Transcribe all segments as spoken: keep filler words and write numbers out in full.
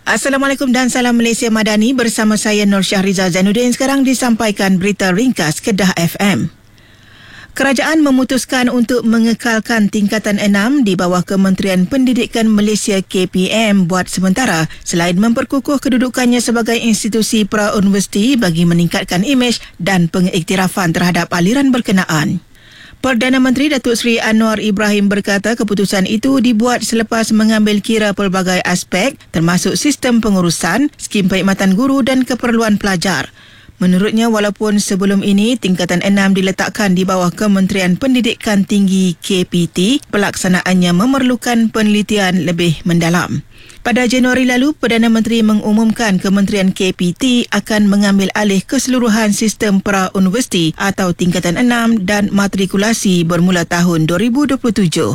Assalamualaikum dan salam Malaysia Madani, bersama saya Nur Syahriza Zainuddin. Sekarang disampaikan berita ringkas Kedah F M. Kerajaan memutuskan untuk mengekalkan tingkatan enam di bawah Kementerian Pendidikan Malaysia K P M buat sementara selain memperkukuh kedudukannya sebagai institusi pra-universiti bagi meningkatkan imej dan pengiktirafan terhadap aliran berkenaan. Perdana Menteri Datuk Seri Anwar Ibrahim berkata keputusan itu dibuat selepas mengambil kira pelbagai aspek termasuk sistem pengurusan, skim perkhidmatan guru dan keperluan pelajar. Menurutnya, walaupun sebelum ini tingkatan enam diletakkan di bawah Kementerian Pendidikan Tinggi K P T, pelaksanaannya memerlukan penelitian lebih mendalam. Pada Januari lalu, Perdana Menteri mengumumkan Kementerian K P T akan mengambil alih keseluruhan sistem pra-universiti atau tingkatan enam dan matrikulasi bermula tahun dua ribu dua puluh tujuh.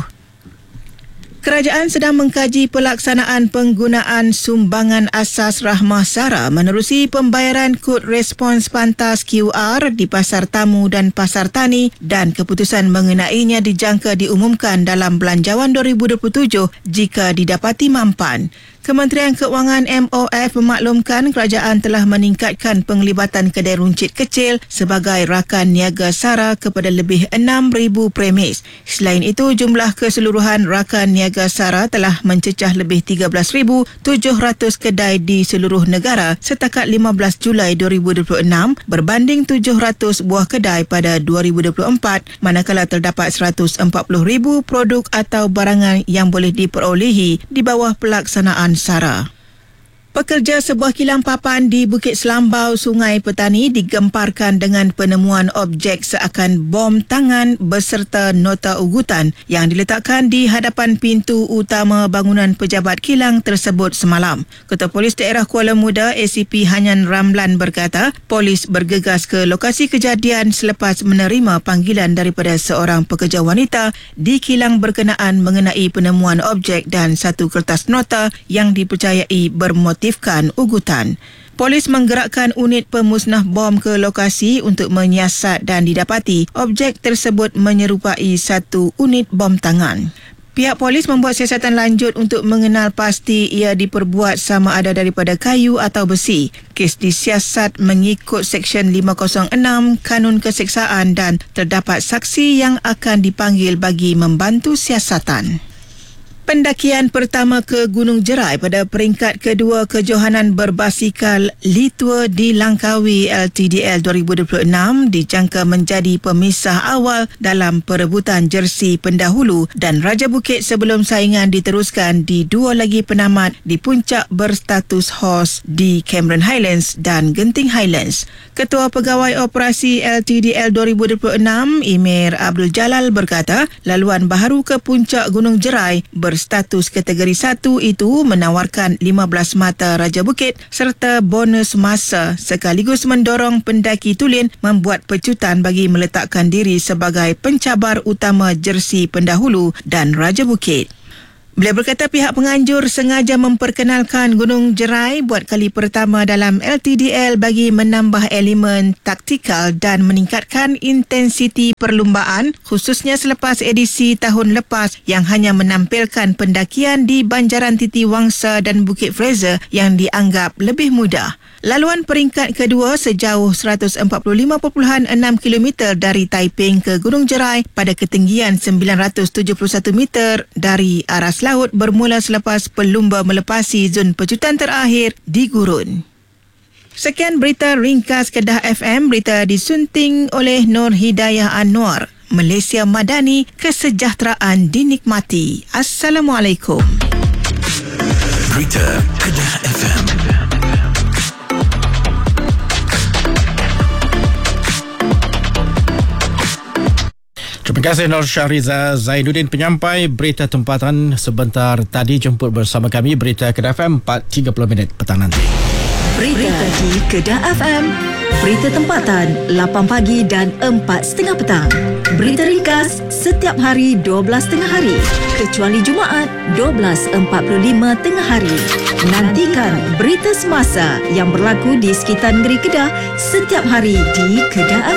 Kerajaan sedang mengkaji pelaksanaan penggunaan sumbangan asas Rahmah Sara menerusi pembayaran kod respons pantas Q R di Pasar Tamu dan Pasar Tani, dan keputusan mengenainya dijangka diumumkan dalam Belanjawan dua ribu dua puluh tujuh jika didapati mampan. Kementerian Keuangan M O F memaklumkan kerajaan telah meningkatkan penglibatan kedai runcit kecil sebagai rakan niaga Sara kepada lebih enam ribu premis. Selain itu, jumlah keseluruhan rakan niaga Sara telah mencecah lebih tiga belas ribu tujuh ratus kedai di seluruh negara setakat lima belas Julai dua ribu dua puluh enam berbanding tujuh ratus buah kedai pada dua ribu dua puluh empat, manakala terdapat seratus empat puluh ribu produk atau barangan yang boleh diperolehi di bawah pelaksanaan Sara. Pekerja sebuah kilang papan di Bukit Selambau, Sungai Petani digemparkan dengan penemuan objek seakan bom tangan beserta nota ugutan yang diletakkan di hadapan pintu utama bangunan pejabat kilang tersebut semalam. Ketua Polis Daerah Kuala Muda A C P Hanyan Ramlan berkata, polis bergegas ke lokasi kejadian selepas menerima panggilan daripada seorang pekerja wanita di kilang berkenaan mengenai penemuan objek dan satu kertas nota yang dipercayai bermotif aktifkan ugutan. Polis menggerakkan unit pemusnah bom ke lokasi untuk menyiasat dan didapati objek tersebut menyerupai satu unit bom tangan. Pihak polis membuat siasatan lanjut untuk mengenal pasti ia diperbuat sama ada daripada kayu atau besi. Kes disiasat mengikut Seksyen lima kosong enam Kanun Keseksaan dan terdapat saksi yang akan dipanggil bagi membantu siasatan. Pendakian pertama ke Gunung Jerai pada peringkat kedua kejohanan berbasikal Litua di Langkawi L T D L dua ribu dua puluh enam dijangka menjadi pemisah awal dalam perebutan jersey pendahulu, dan Raja Bukit sebelum saingan diteruskan di dua lagi penamat di puncak berstatus horse di Cameron Highlands dan Genting Highlands. Ketua Pegawai Operasi L T D L dua ribu dua puluh enam, Emir Abdul Jalal berkata, laluan baharu ke puncak Gunung Jerai berstatus kategori satu itu menawarkan lima belas mata Raja Bukit serta bonus masa sekaligus mendorong pendaki tulen membuat pecutan bagi meletakkan diri sebagai pencabar utama jersey pendahulu dan Raja Bukit. Beliau berkata pihak penganjur sengaja memperkenalkan Gunung Jerai buat kali pertama dalam L T D L bagi menambah elemen taktikal dan meningkatkan intensiti perlumbaan, khususnya selepas edisi tahun lepas yang hanya menampilkan pendakian di Banjaran Titi Wangsa dan Bukit Fraser yang dianggap lebih mudah. Laluan peringkat kedua sejauh seratus empat puluh lima perpuluhan enam kilometer dari Taiping ke Gunung Jerai pada ketinggian sembilan ratus tujuh puluh satu meter dari aras laut bermula selepas pelumba melepasi zon pecutan terakhir di gurun. Sekian berita ringkas Kedah F M, berita disunting oleh Nur Hidayah Anwar. Malaysia Madani, kesejahteraan dinikmati. Assalamualaikum. Berita Kedah F M. Terima kasih Nur Syahriza Zainuddin, penyampai berita tempatan sebentar tadi. Jemput bersama kami berita Kedah F M empat tiga puluh minit petang nanti. Berita di Kedah F M, berita tempatan lapan pagi dan empat tiga puluh petang. Berita ringkas setiap hari dua belas tengah hari kecuali Jumaat dua belas empat puluh lima tengah hari. Nantikan berita semasa yang berlaku di sekitar negeri Kedah setiap hari di Kedah F M.